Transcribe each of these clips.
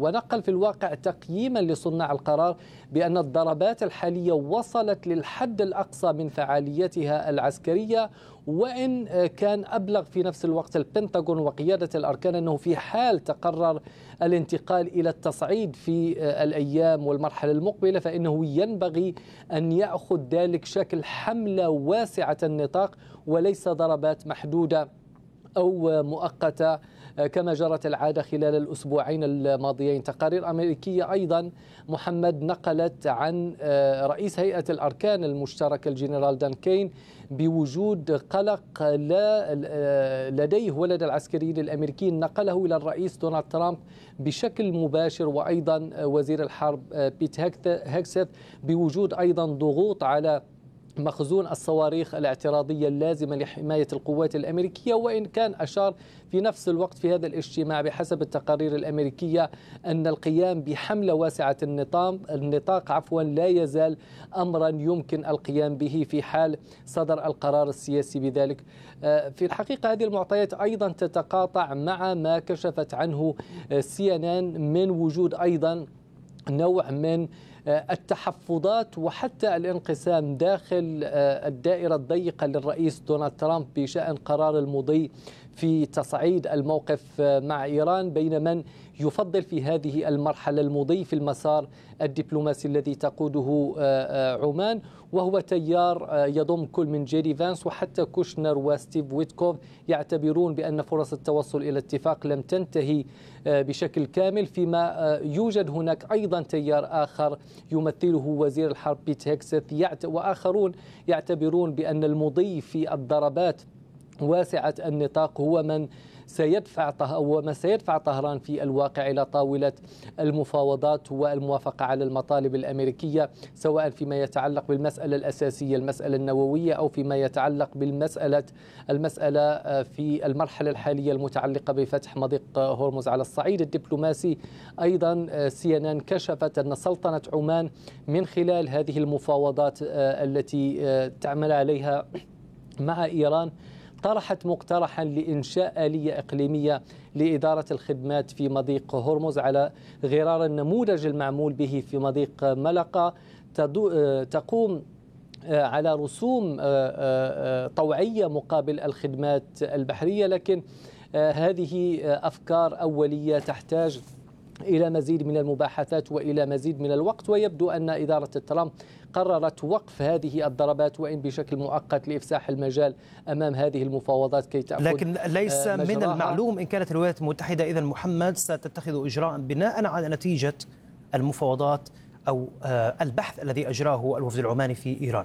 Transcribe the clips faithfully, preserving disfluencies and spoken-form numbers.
ونقل في الواقع تقييما لصناع القرار بأن الضربات الحالية وصلت للحد الأقصى من فعاليتها العسكرية، وإن كان أبلغ في نفس الوقت البنتاغون وقيادة الأركان أنه في حال تقرر الانتقال إلى التصعيد في الأيام والمرحلة المقبلة فإنه ينبغي أن يأخذ ذلك شكل حملة واسعة النطاق وليس ضربات محدودة أو مؤقتة كما جرت العادة خلال الأسبوعين الماضيين. تقارير أمريكية أيضا محمد نقلت عن رئيس هيئة الأركان المشتركة الجنرال دان كين بوجود قلق لا لديه ولد العسكريين الأمريكيين، نقله إلى الرئيس دونالد ترامب بشكل مباشر، وأيضا وزير الحرب بيت هيكسث بوجود أيضا ضغوط على مخزون الصواريخ الاعتراضية اللازمة لحماية القوات الأمريكية. وإن كان أشار في نفس الوقت في هذا الاجتماع بحسب التقارير الأمريكية أن القيام بحملة واسعة النطاق النطاق عفوا لا يزال أمرا يمكن القيام به في حال صدر القرار السياسي بذلك. في الحقيقة هذه المعطيات أيضا تتقاطع مع ما كشفت عنه سي إن إن من وجود أيضا نوع من التحفظات وحتى الانقسام داخل الدائرة الضيقة للرئيس دونالد ترامب بشأن قرار المضي في تصعيد الموقف مع إيران، بين من يفضل في هذه المرحلة المضي في المسار الدبلوماسي الذي تقوده عمان، وهو تيار يضم كل من جيدي فانس وحتى كوشنر وستيف ويتكوف يعتبرون بأن فرص التوصل إلى اتفاق لم تنتهي بشكل كامل، فيما يوجد هناك أيضا تيار آخر يمثله وزير الحرب بيت هيكسث وآخرون يعتبرون بأن المضي في الضربات واسعة النطاق هو من سيدفع وما سيدفع طهران في الواقع إلى طاولة المفاوضات والموافقة على المطالب الأمريكية، سواء فيما يتعلق بالمسألة الأساسية المسألة النووية أو فيما يتعلق بالمسألة المسألة في المرحلة الحالية المتعلقة بفتح مضيق هرمز. على الصعيد الدبلوماسي أيضا سي إن إن كشفت أن سلطنة عمان من خلال هذه المفاوضات التي تعمل عليها مع إيران طرحت مقترحا لإنشاء آلية إقليمية لإدارة الخدمات في مضيق هرمز على غرار النموذج المعمول به في مضيق ملقا، تقوم على رسوم طوعية مقابل الخدمات البحرية، لكن هذه أفكار أولية تحتاج إلى مزيد من المباحثات وإلى مزيد من الوقت، ويبدو أن إدارة ترامب قررت وقف هذه الضربات وإن بشكل مؤقت لإفساح المجال أمام هذه المفاوضات كي تأخذ لكن ليس مجراها. من المعلوم إن كانت الولايات المتحدة إذن محمد ستتخذ إجراء بناء على نتيجة المفاوضات أو البحث الذي أجراه الوفد العماني في إيران.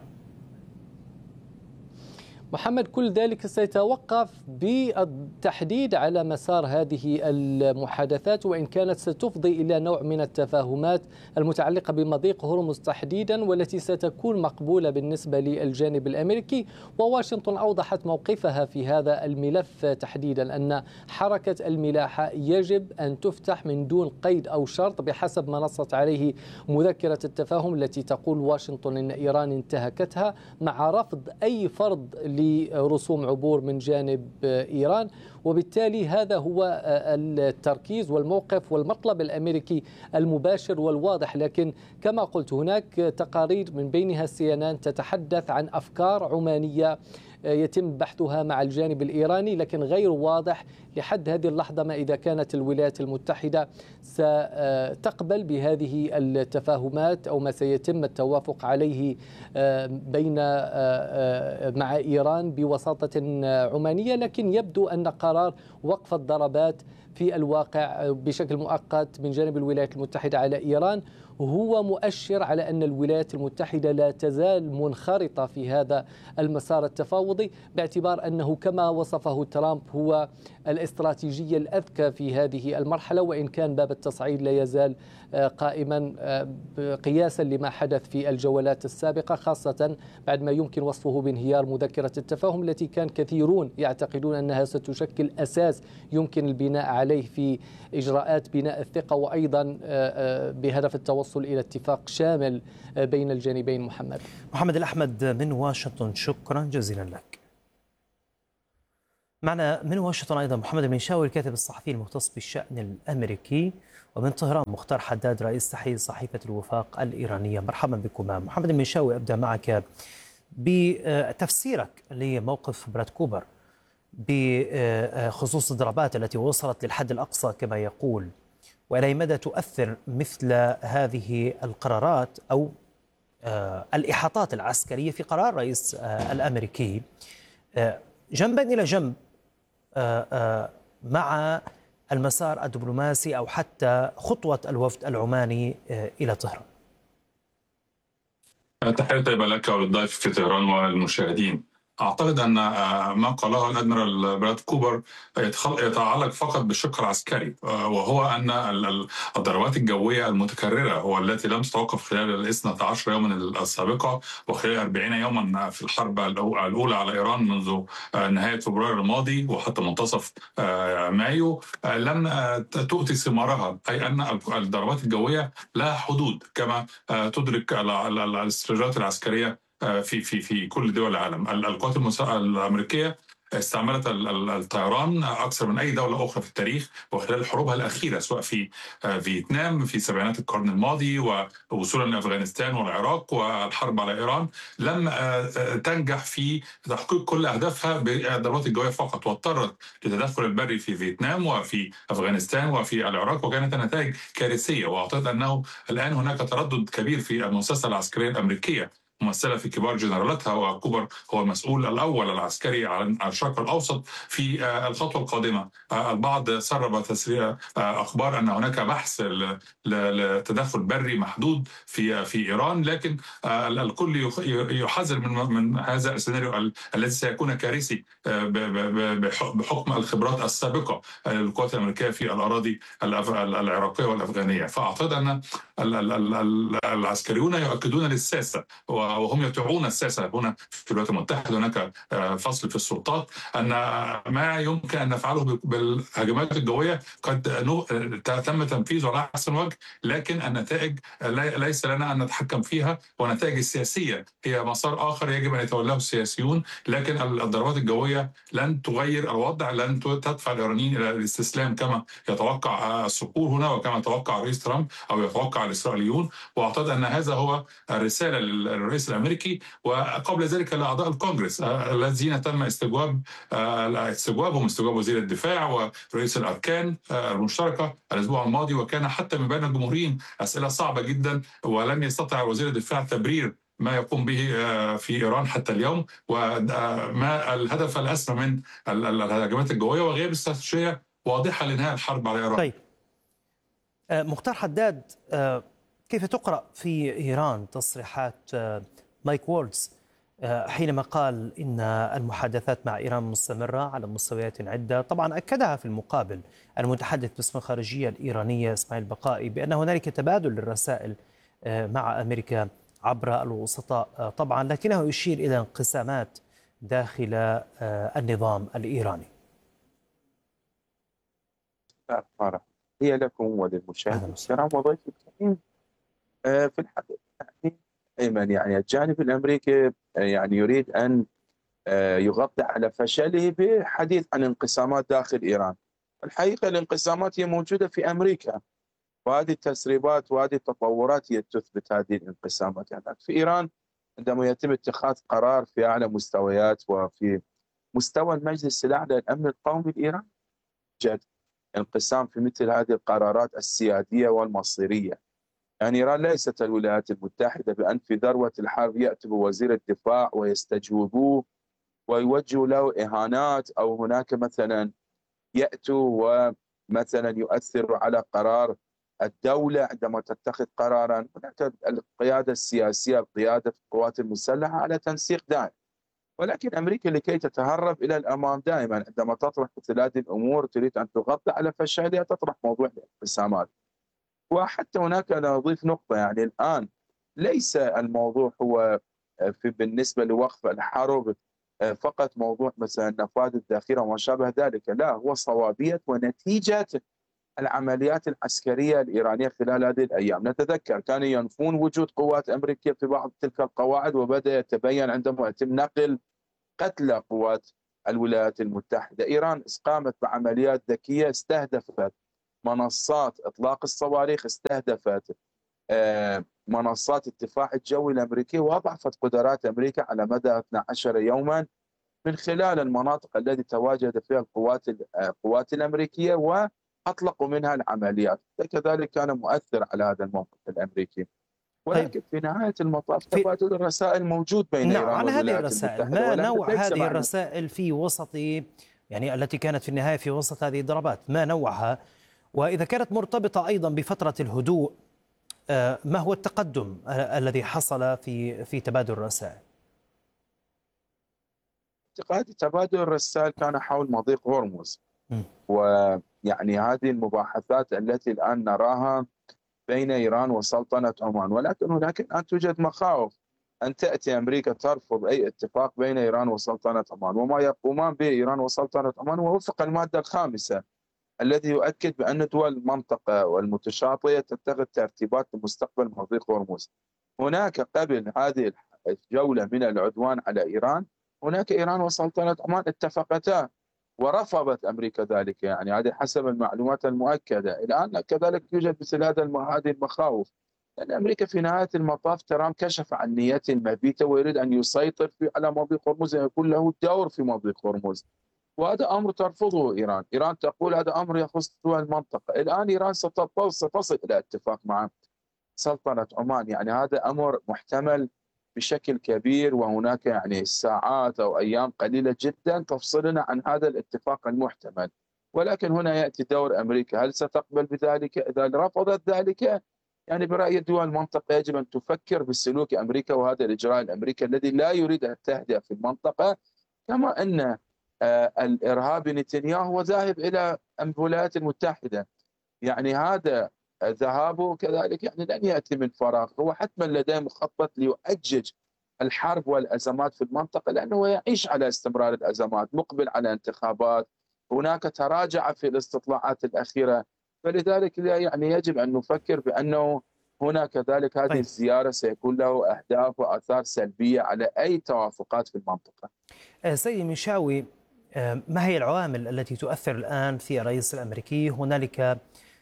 محمد، كل ذلك سيتوقف بالتحديد على مسار هذه المحادثات، وإن كانت ستفضي إلى نوع من التفاهمات المتعلقة بمضيق هرمز تحديدا والتي ستكون مقبولة بالنسبة للجانب الأمريكي. وواشنطن أوضحت موقفها في هذا الملف تحديدا أن حركة الملاحة يجب أن تفتح من دون قيد أو شرط بحسب ما نصت عليه مذكرة التفاهم التي تقول واشنطن أن إيران انتهكتها، مع رفض أي فرض لرسوم عبور من جانب إيران. وبالتالي هذا هو التركيز والموقف والمطلب الأمريكي المباشر والواضح. لكن كما قلت هناك تقارير من بينها سي إن إن تتحدث عن أفكار عمانية يتم بحثها مع الجانب الإيراني، لكن غير واضح لحد هذه اللحظة ما إذا كانت الولايات المتحدة ستقبل بهذه التفاهمات أو ما سيتم التوافق عليه بين مع إيران بوساطة عمانية. لكن يبدو أن قرار وقف الضربات في الواقع بشكل مؤقت من جانب الولايات المتحدة على إيران هو مؤشر على أن الولايات المتحدة لا تزال منخرطة في هذا المسار التفاوضي، باعتبار أنه كما وصفه ترامب هو الاستراتيجية الأذكى في هذه المرحلة، وإن كان باب التصعيد لا يزال قائما قياسا لما حدث في الجولات السابقة، خاصة بعد ما يمكن وصفه بانهيار مذكرة التفاهم التي كان كثيرون يعتقدون أنها ستشكل أساس يمكن البناء عليه في إجراءات بناء الثقة وأيضا بهدف التوصل إلى اتفاق شامل بين الجانبين. محمد محمد الأحمد من واشنطن، شكرا جزيلا لك. معنا من واشنطن أيضا محمد المنشاوي الكاتب الصحفي المختص بالشأن الأمريكي. ومن طهران مختار حداد رئيس تحرير صحيفة الوفاق الإيرانية. مرحبا بكما. محمد المنشاوي، أبدأ معك بتفسيرك لموقف براد كوبر بخصوص الضربات التي وصلت للحد الأقصى كما يقول، وإلى مدى تؤثر مثل هذه القرارات أو الإحاطات العسكرية في قرار الرئيس الأمريكي جنبا إلى جنب مع المسار الدبلوماسي أو حتى خطوة الوفد العماني إلى طهران. تحية طيبة لك وللضيف في طهران والمشاهدين. أعتقد أن ما قاله الأدميرال براد كوبر يتعلق فقط بالشق العسكري، وهو أن الضربات الجوية المتكررة والتي لم تتوقف خلال الاثنتي عشر يوما السابقة وخلال أربعين يوما في الحرب الأولى على إيران منذ نهاية فبراير الماضي وحتى منتصف مايو لم تؤتي ثمارها، أي أن الضربات الجوية لها حدود كما تدرك الاستراتيجيات العسكرية في في في كل دول العالم. القوات الامريكيه استعملت الطيران اكثر من اي دوله اخرى في التاريخ، وخلال حروبها الاخيره سواء في فيتنام في سبعينات القرن الماضي ووصولا لافغانستان والعراق والحرب على ايران، لم تنجح في تحقيق كل اهدافها بالضربات الجويه فقط، واضطرت للتدخل البري في فيتنام وفي افغانستان وفي العراق، وكانت النتائج كارثيه. واعتقد انه الان هناك تردد كبير في المؤسسه العسكريه الامريكيه ممثلة في كبار جنرالاتها، وكوبر هو المسؤول الأول العسكري على الشرق الأوسط في الخطوة القادمة. البعض سرب تسريب أخبار أن هناك بحث لتدخل بري محدود في في إيران، لكن الكل يحذر من من هذا السيناريو الذي سيكون كارثي بحكم الخبرات السابقة للقوات الأمريكية في الأراضي العراقية والأفغانية. فأعتقد أن العسكريون يؤكدون للساسة وهم يطيعون الساسة هنا في الولايات المتحدة، هناك فصل في السلطات، أن ما يمكن أن نفعله بالهجمات الجوية قد تم تنفيذه على أحسن وجه، لكن النتائج ليس لنا أن نتحكم فيها، والنتائج السياسية هي مسار آخر يجب أن يتولاه السياسيون. لكن الضربات الجوية لن تغير الوضع، لن تدفع الإيرانيين إلى الاستسلام كما يتوقع الصقور هنا وكما يتوقع الرئيس ترامب أو يتوقع الإسرائيليون. وأعتقد أن هذا هو الرسالة للرئيس الأمريكي وقبل ذلك لأعضاء الكونغرس الذين تم استجواب استجوابهم استجواب وزير الدفاع ورئيس الأركان المشتركة الأسبوع الماضي، وكان حتى من بين الجمهوريين أسئلة صعبة جدا، ولم يستطع وزير الدفاع تبرير ما يقوم به في إيران حتى اليوم، وما الهدف الأسمى من الهجمات الجوية وغياب استراتيجية واضحة لإنهاء الحرب على إيران. طيب مختار حداد، كيف تقرأ في إيران تصريحات مايك وولتز حينما قال إن المحادثات مع إيران مستمرة على مستويات عدة؟ طبعا أكدها في المقابل المتحدث باسم الخارجية الإيرانية إسماعيل بقائي بأن هنالك تبادل للرسائل مع أمريكا عبر الوسطاء طبعا، لكنه يشير إلى انقسامات داخل النظام الإيراني. هي لكم وللمشاهدين الكرام وضيفي الكريم. في الحقيقة أيمن، يعني الجانب الأمريكي يعني يريد أن يغطي على فشله بحديث عن انقسامات داخل إيران. الحقيقة الانقسامات هي موجودة في أمريكا، وهذه التسريبات وهذه التطورات هي تثبت هذه الانقسامات. يعني في إيران عندما يتم اتخاذ قرار في أعلى مستويات وفي مستوى المجلس الأعلى للأمن القومي الإيراني، جد انقسام في مثل هذه القرارات السيادية والمصيرية. يعني إيران ليست الولايات المتحدة بأن في ذروة الحرب يأتي وزير الدفاع ويستجوبوه ويوجهوا له إهانات، أو هناك مثلا يأتوا ومثلا يؤثروا على قرار الدولة عندما تتخذ قرارا. هناك القيادة السياسية، القيادة في القوات المسلحة على تنسيق دائم، ولكن أمريكا لكي تتهرب إلى الأمام دائما عندما تطرح مثل هذه الأمور تريد أن تغطي على فشلها تطرح موضوع الانقسامات. وحتى هناك أنا أضيف نقطة، يعني الآن ليس الموضوع هو في بالنسبة لوقف الحرب فقط موضوع مثلا نفاذ الذخيرة وما شابه ذلك، لا، هو صوابية ونتيجة العمليات العسكرية الإيرانية خلال هذه الأيام. نتذكر كانوا ينفون وجود قوات أمريكية في بعض تلك القواعد، وبدأ يتبين عندما يتم نقل قتلى قوات الولايات المتحدة. إيران قامت بعمليات ذكية استهدفت منصات إطلاق الصواريخ استهدفت منصات الدفاع الجوي الأمريكي، وأضعفت قدرات أمريكا على مدى اثني عشر يوما من خلال المناطق التي تواجد فيها القوات القوات الأمريكية وأطلقوا منها العمليات. كذلك كان مؤثر على هذا الموقف الأمريكي. ولكن طيب. في نهاية المطاف تبادل الرسائل موجود بين نعم إيران على هذه والولايات الرسائل، المتحدة. ما نوع هذه الرسائل في وسط يعني التي كانت في النهاية في وسط هذه الضربات، ما نوعها؟ وإذا كانت مرتبطة أيضا بفترة الهدوء، ما هو التقدم الذي حصل في في تبادل الرسائل؟ اعتقادي تبادل الرسائل كان حول مضيق هرمز، ويعني هذه المباحثات التي الآن نراها بين إيران وسلطنة عمان، ولكن هناك الآن توجد مخاوف أن تأتي أمريكا ترفض أي اتفاق بين إيران وسلطنة عمان، وما يقومان به إيران وسلطنة عمان ووفق المادة الخامسة الذي يؤكد بأن دول المنطقة والمتشاطئة تتخذ ترتيبات لمستقبل مضيق هرمز. هناك قبل هذه الجولة من العدوان على إيران، هناك إيران وسلطنة عمان اتفقتا ورفضت أمريكا ذلك، يعني هذه حسب المعلومات المؤكدة. الآن كذلك يوجد مثل هذا هذه المخاوف، لأن أمريكا في نهاية المطاف ترام كشف عن نيته المبيتة ويريد أن يسيطر في على مضيق هرمز، يكون له دور في مضيق هرمز، وهذا أمر ترفضه إيران. إيران تقول هذا أمر يخص دول المنطقة. الآن إيران ستصل إلى اتفاق مع سلطنة عمان، يعني هذا أمر محتمل بشكل كبير، وهناك يعني ساعات أو أيام قليلة جدا تفصلنا عن هذا الاتفاق المحتمل. ولكن هنا يأتي دور أمريكا، هل ستقبل بذلك؟ إذا رفضت ذلك، يعني برأي دول المنطقة يجب أن تفكر بسلوك أمريكا وهذا الإجراء الأمريكي الذي لا يريد أن تهدأ في المنطقة، كما أن آه الإرهابي نتنياهو ذاهب إلى الولايات المتحدة. يعني هذا ذهابه كذلك يعني لن يأتي من فراغ، هو حتما لديه مخطط ليؤجج الحرب والأزمات في المنطقة، لأنه يعيش على استمرار الأزمات، مقبل على انتخابات، هناك تراجع في الاستطلاعات الأخيرة، فلذلك يعني يجب أن نفكر بأنه هنا كذلك هذه طيب. الزيارة سيكون له أهداف وآثار سلبية على أي توافقات في المنطقة. سيدي المنشاوي، ما هي العوامل التي تؤثر الآن في الرئيس الأمريكي؟ هنالك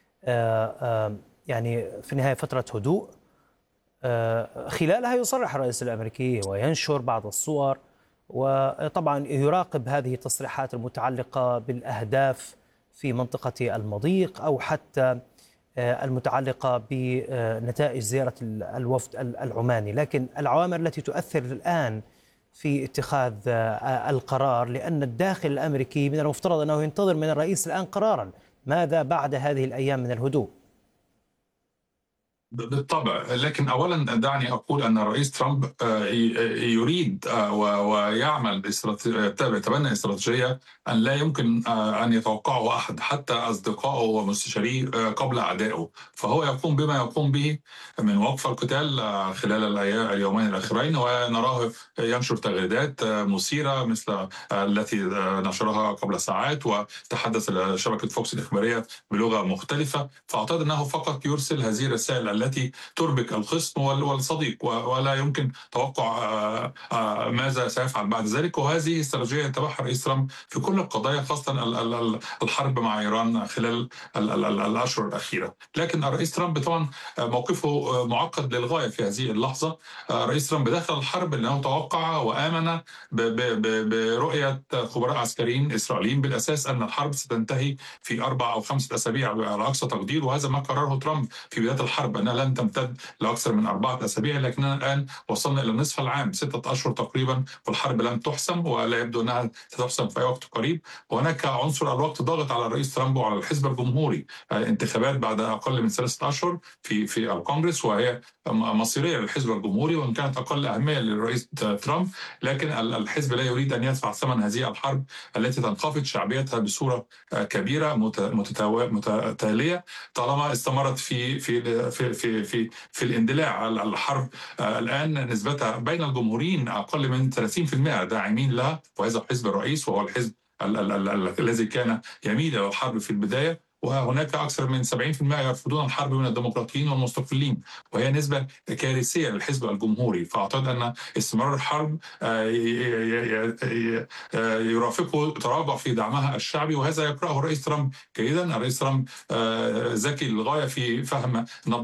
يعني في النهاية فترة هدوء خلالها يصرح الرئيس الأمريكي وينشر بعض الصور، وطبعا يراقب هذه التصريحات المتعلقة بالأهداف في منطقة المضيق أو حتى المتعلقة بنتائج زيارة الوفد العماني. لكن العوامل التي تؤثر الآن في اتخاذ القرار، لأن الداخل الأمريكي من المفترض أنه ينتظر من الرئيس الآن قراراً، ماذا بعد هذه الأيام من الهدوء؟ بالطبع، لكن أولا دعني أقول أن الرئيس ترامب يريد ويعمل يتبنى استراتيجية أن لا يمكن أن يتوقعه أحد حتى أصدقائه ومستشاريه قبل أعدائه، فهو يقوم بما يقوم به من وقف القتال خلال اليومين الأخيرين، ونراه ينشر تغريدات مثيرة مثل التي نشرها قبل ساعات، وتحدث شبكة فوكس الإخبارية بلغة مختلفة. فأعتقد أنه فقط يرسل هذه الرسائل التي تربك الخصم والصديق، ولا يمكن توقع ماذا سيفعل بعد ذلك. وهذه استراتيجية يتبعها الرئيس ترامب في كل القضايا، خاصة الحرب مع إيران خلال الأشهر الأخيرة. لكن الرئيس ترامب طبعا موقفه معقد للغاية في هذه اللحظة. الرئيس ترامب دخل الحرب لأنه توقع وآمن برؤية خبراء عسكريين إسرائيليين بالأساس أن الحرب ستنتهي في أربع أو خمسة أسابيع على أقصى تقدير، وهذا ما قرره ترامب في بداية الحرب، أنها لن تمتد لأكثر من أربعة أسابيع. لكننا الآن وصلنا إلى نصف العام، ستة أشهر تقريبا، والحرب لم تحسم ولا يبدو أنها ستحسم في أي وقت قريب. وهناك عنصر الوقت ضاغط على الرئيس ترامب وعلى الحزب الجمهوري. انتخابات بعد أقل من ثلاثة أشهر في في الكونغرس، وهي مصيرية للحزب الجمهوري وإن كانت أقل أهمية للرئيس ترامب، لكن الحزب لا يريد أن يدفع ثمن هذه الحرب التي تنخفض شعبيتها بصورة كبيرة متتالية طالما استمرت في في في في في, في الاندلاع. الحرب الآن نسبتها بين الجمهوريين أقل من ثلاثين بالمئة داعمين لها، وهذا حزب الرئيس وهو الحزب الذي كان يميل إلى الحرب في البداية، وهناك أكثر من سبعين بالمئة يرفضون الحرب من الديمقراطيين والمستقلين، وهي نسبة كارثية للحزب الجمهوري. فأعتقد أن استمرار الحرب يرافقه تراجع في دعمها الشعبي، وهذا يقرأه الرئيس ترامب جيدا. الرئيس ترامب ذكي للغاية في فهم